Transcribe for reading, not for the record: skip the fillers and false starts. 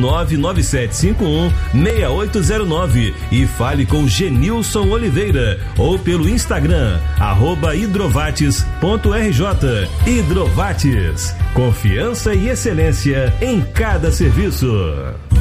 997516809 e fale com Genilson Oliveira ou pelo Instagram @hidrovates.rj. Hidrovates, confiança e excelência em cada serviço.